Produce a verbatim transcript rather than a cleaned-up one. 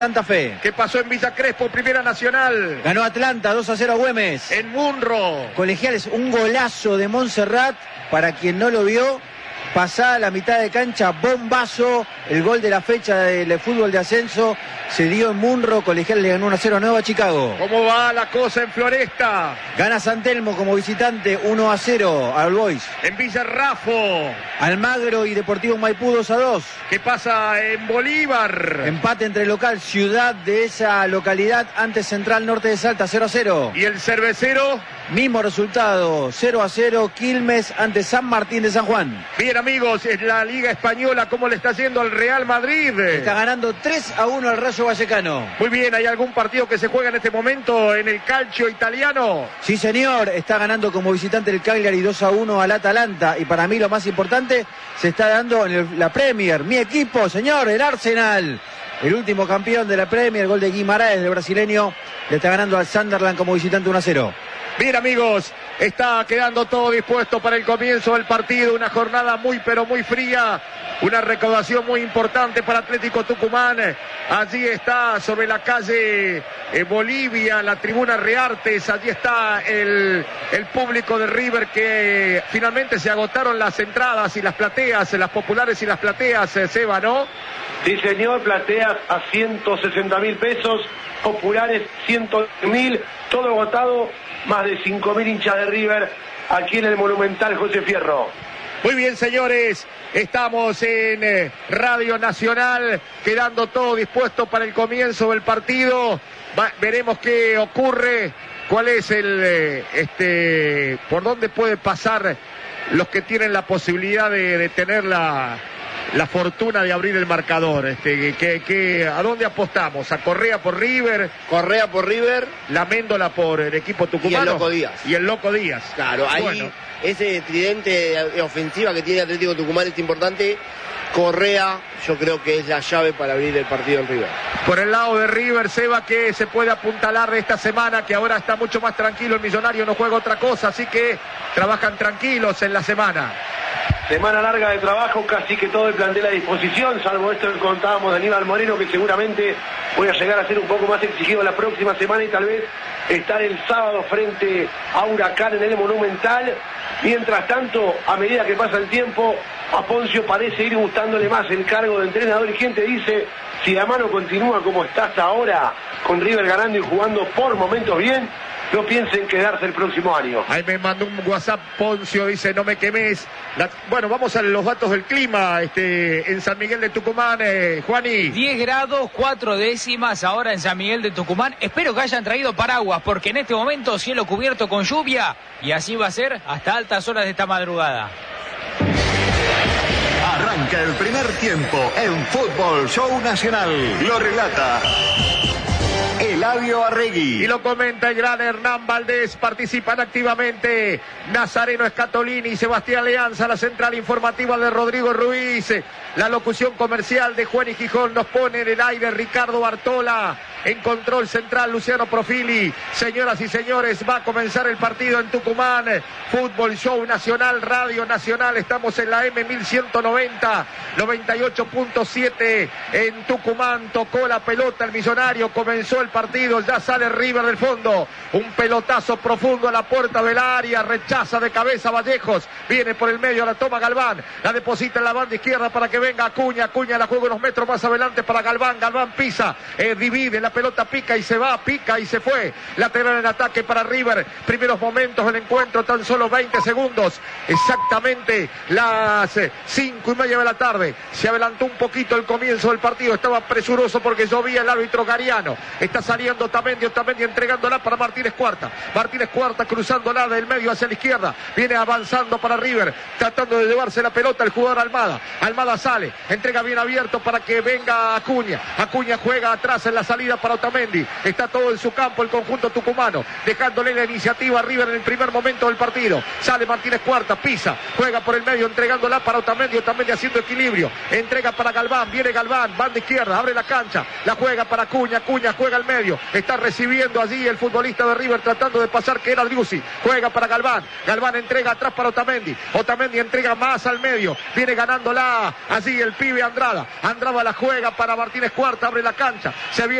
Santa Fe. ¿Qué pasó en Villa Crespo, Primera Nacional? Ganó Atlanta dos a cero a Güemes. En Munro. Colegiales, un golazo de Montserrat. Para quien no lo vio, pasada la mitad de cancha, bombazo. El gol de la fecha del fútbol de ascenso se dio en Munro. Colegiales le ganó uno a cero a Nueva Chicago. ¿Cómo va la cosa en Floresta? Gana San Telmo como visitante uno a cero al Boys. En Villa Raffo. Almagro y Deportivo Maipú dos a dos. ¿Qué pasa en Bolívar? Empate entre local, ciudad de esa localidad ante Central Norte de Salta, cero a cero. ¿Y el Cervecero? Mismo resultado, cero a cero, Quilmes ante San Martín de San Juan. Bien, amigos, en la Liga Española, ¿cómo le está yendo al Real Madrid? Está ganando tres a uno al Rayo Vallecano. Muy bien, ¿hay algún partido que se juega en este momento en el calcio italiano? Sí, señor, está ganando como visitante el Cagliari dos a uno al Atalanta. Y para mí lo más importante se está dando en el, la Premier. Mi equipo, señor, el Arsenal. El último campeón de la Premier, gol de Guimaraes, del brasileño, le está ganando al Sunderland como visitante uno a cero. Bien, amigos, está quedando todo dispuesto para el comienzo del partido. Una jornada muy, pero muy fría. Una recaudación muy importante para Atlético Tucumán. Allí está sobre la calle eh, Bolivia, la tribuna Reartes. Allí está el, el público de River, que finalmente se agotaron las entradas y las plateas, las populares y las plateas, eh, Seba, ¿no? Sí, señor, plateas a ciento sesenta mil pesos, populares ciento mil, todo agotado. Más de cinco mil hinchas de River aquí en el Monumental José Fierro. Muy bien, señores, estamos en eh, Radio Nacional, quedando todo dispuesto para el comienzo del partido. Va, veremos qué ocurre, cuál es el, eh, este, por dónde puede pasar los que tienen la posibilidad de, de tener la... la fortuna de abrir el marcador. Este, que, que, ¿A dónde apostamos? ¿A Correa por River? Correa por River. La Méndola por el equipo tucumano. Y el Loco Díaz. Y el Loco Díaz. Claro, ahí bueno. Ese tridente de ofensiva que tiene Atlético Tucumán es importante. Correa, yo creo que es la llave para abrir el partido en River. Por el lado de River, Seba, que se puede apuntalar de esta semana, que ahora está mucho más tranquilo, el Millonario no juega otra cosa, así que trabajan tranquilos en la semana. Semana larga de trabajo, casi que todo el plantel a disposición, salvo esto que contábamos de Aníbal Moreno, que seguramente voy a llegar a ser un poco más exigido la próxima semana y tal vez estar el sábado frente a Huracán en el Monumental. Mientras tanto, a medida que pasa el tiempo, a Poncio parece ir gustándole más el cargo de entrenador y gente dice, si la mano continúa como está hasta ahora, con River ganando y jugando por momentos bien, no piensen quedarse el próximo año. Ahí me mandó un WhatsApp Poncio, dice, no me quemes. La... Bueno, vamos a los datos del clima este, en San Miguel de Tucumán, eh, Juani. diez grados, cuatro décimas ahora en San Miguel de Tucumán. Espero que hayan traído paraguas, porque en este momento cielo cubierto con lluvia, y así va a ser hasta altas horas de esta madrugada. Arranca el primer tiempo en Fútbol Show Nacional. Lo relata Eladio Arregui. Y lo comenta el gran Hernán Valdés. Participan activamente Nazareno Escatolini, Sebastián Leanza, la central informativa de Rodrigo Ruiz. La locución comercial de Juan y Gijón nos pone en el aire Ricardo Bartola. En control central Luciano Profili. Señoras y señores, va a comenzar el partido en Tucumán. Fútbol Show Nacional, Radio Nacional. Estamos en la M mil ciento noventa, noventa y ocho punto siete en Tucumán. Tocó la pelota el Millonario. Comenzó el partido. Ya sale River del fondo. Un pelotazo profundo a la puerta del área. Rechaza de cabeza Vallejos. Viene por el medio, la toma Galván. La deposita en la banda izquierda para que venga Acuña. Acuña la juega unos metros más adelante para Galván. Galván pisa, eh, divide la pelota, pica y se va, pica y se fue. Lateral en ataque para River. Primeros momentos del encuentro, tan solo veinte segundos. Exactamente las cinco y media de la tarde. Se adelantó un poquito el comienzo del partido. Estaba presuroso porque llovía el árbitro Gariano. Está saliendo Otamendi, Otamendi entregándola para Martínez Cuarta. Martínez Cuarta cruzándola del medio hacia la izquierda. Viene avanzando para River, tratando de llevarse la pelota el jugador Almada. Almada sale, entrega bien abierto para que venga Acuña. Acuña juega atrás en la salida para Otamendi. Está todo en su campo el conjunto tucumano, dejándole la iniciativa a River en el primer momento del partido. Sale Martínez Cuarta, pisa, juega por el medio, entregándola para Otamendi. Otamendi haciendo equilibrio. Entrega para Galván, viene Galván, banda izquierda, abre la cancha, la juega para Cuña, Cuña juega al medio. Está recibiendo allí el futbolista de River tratando de pasar, que era Driussi. Juega para Galván, Galván entrega atrás para Otamendi. Otamendi entrega más al medio, viene ganándola allí el pibe Andrada. Andrada la juega para Martínez Cuarta, abre la cancha, se viene